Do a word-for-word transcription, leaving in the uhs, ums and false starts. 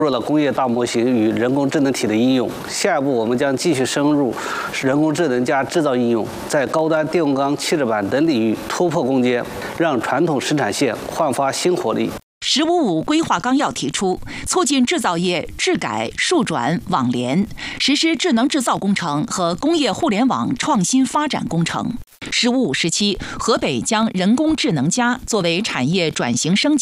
入了工业大模型与人工智能体的应用。下一步，我们将继续深入人工智能加制造应用，在高端电线杆、汽车板等领域突破攻坚，让传统生产线焕发新活力。 十五五规划纲要提出，促进制造业智改、数转、网联，实施智能制造工程和工业互联网创新发展工程。十五五时期，河北将人工智能加作为产业转型升级